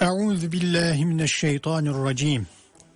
Euzu billahi mineşşeytanirracim.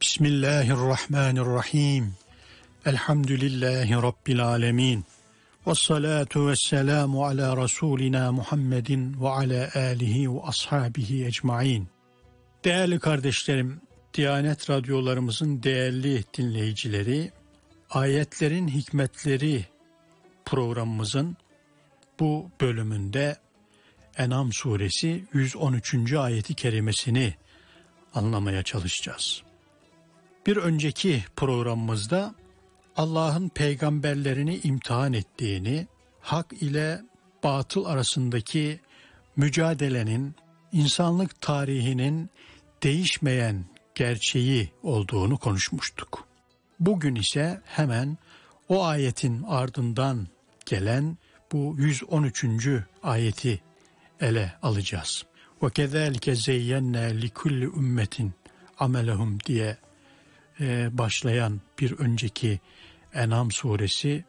Bismillahirrahmanirrahim. Elhamdülillahi rabbil alamin. Ves salatu vesselamu ala rasulina Muhammedin ve ala alihi ve ashabihi ecmaîn. Değerli kardeşlerim, Diyanet radyolarımızın değerli dinleyicileri, Ayetlerin Hikmetleri programımızın bu bölümünde En'am suresi 113. ayeti kerimesini anlamaya çalışacağız. Bir önceki programımızda Allah'ın peygamberlerini imtihan ettiğini, hak ile batıl arasındaki mücadelenin insanlık tarihinin değişmeyen gerçeği olduğunu konuşmuştuk. Bugün ise hemen o ayetin ardından gelen bu 113. ayeti ele alacağız. وَكَذَٰلِكَ زَيَّنَّا لِكُلِّ ümmetin amelehum diye başlayan bir önceki En'am suresi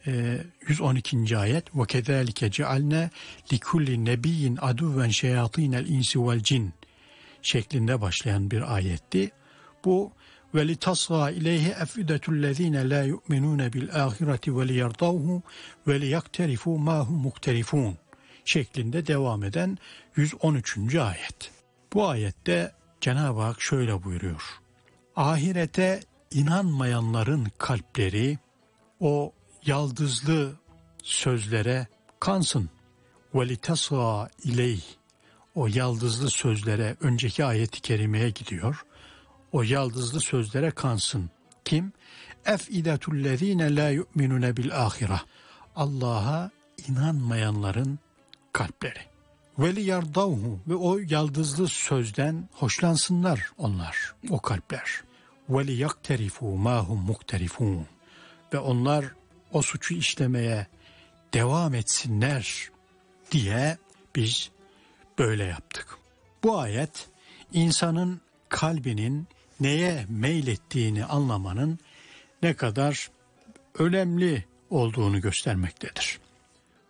112. ayet وَكَذَٰلِكَ جَعَلْنَا لِكُلِّ نَبِيٍّ عَدُوًّا شَيَاطِينَ الْاِنْسِ وَالْجِنِّ şeklinde başlayan bir ayetti. Bu وَلِتَصْغَى اِلَيْهِ اَفْئِدَةُ الَّذ۪ينَ لَا يُؤْمِنُونَ بِالْآخِرَةِ وَلِيَرْضَوْهُ وَلِيَقْتَرِفُوا مَا هُمْ مُقْتَرِفُونَ şeklinde devam eden 113. ayet. Bu ayette Cenab-ı Hak şöyle buyuruyor. Ahirete inanmayanların kalpleri o yaldızlı sözlere kansın. وَلِتَصْغَى اِلَيْهِ o yaldızlı sözlere, önceki ayet-i kerimeye gidiyor. O yaldızlı sözlere kansın. Kim? اَفْئِدَةُ la yu'minune bil ahireh. Allah'a inanmayanların kalpleri. وَلِيَرْضَوْهُ ve o yaldızlı sözden hoşlansınlar onlar, o kalpler. وَلِيَقْتَرِفُوا مَا هُمْ مُقْتَرِفُونَ ve onlar o suçu işlemeye devam etsinler diye biz böyle yaptık. Bu ayet insanın kalbinin neye meylettiğini anlamanın ne kadar önemli olduğunu göstermektedir.